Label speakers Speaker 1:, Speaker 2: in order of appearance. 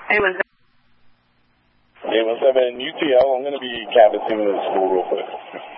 Speaker 1: 817.
Speaker 2: 817 UTL, I'm going to be canvassing the school real quick.